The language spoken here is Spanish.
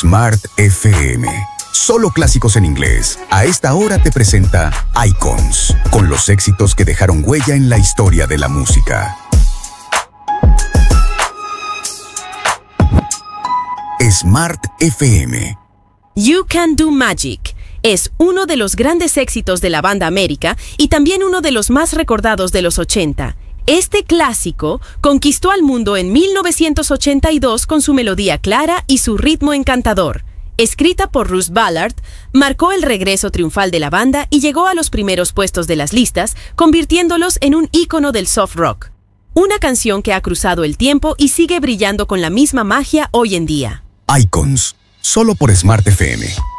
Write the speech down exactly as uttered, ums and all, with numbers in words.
Smart F M. Solo clásicos en inglés. A esta hora te presenta Icons, con los éxitos que dejaron huella en la historia de la música. Smart F M. You Can Do Magic es uno de los grandes éxitos de la banda América y también uno de los más recordados de los ochenta. Este clásico conquistó al mundo en mil novecientos ochenta y dos con su melodía clara y su ritmo encantador. Escrita por Russ Ballard, marcó el regreso triunfal de la banda y llegó a los primeros puestos de las listas, convirtiéndolos en un ícono del soft rock. Una canción que ha cruzado el tiempo y sigue brillando con la misma magia hoy en día. Icons, solo por Smart F M.